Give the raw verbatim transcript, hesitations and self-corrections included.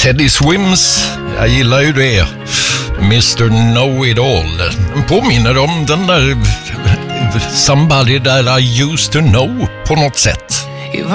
Teddy Swims, jag gillar ju det. mister Know-It-All. Påminner om den där Somebody That I Used To Know på något sätt.